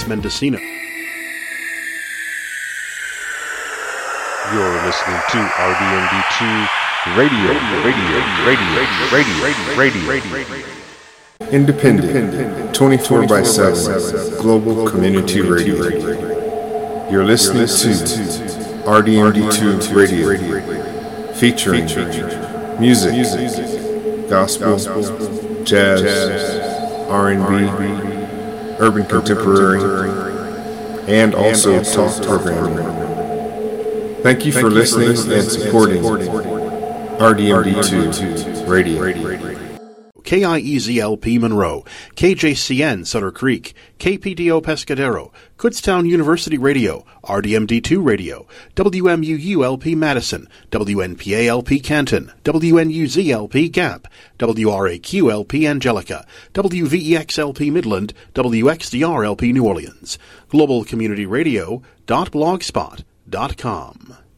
Mendocino. You're listening to RDMD2 Radio. Independent, 24/7, global community radio. You're listening to RDMD2 Radio, featuring music, gospel, jazz, R&B, urban contemporary, and also talk programming. Thank you for listening and supporting RDMD2 Radio. KIEZLP Monroe, KJCN Sutter Creek, KPDO Pescadero, Kutztown University Radio, RDMD2 Radio, WMUULP Madison, WNPALP Canton, WNUZLP Gap, WRAQLP Angelica, WVEXLP Midland, WXDRLP New Orleans, globalcommunityradio.blogspot.com.